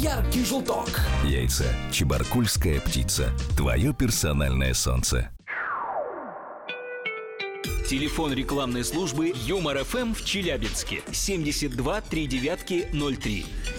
яркий желток. Яйца Чебаркульская птица. Твое персональное солнце. Телефон рекламной службы Юмор ФМ в Челябинске 72 39 03.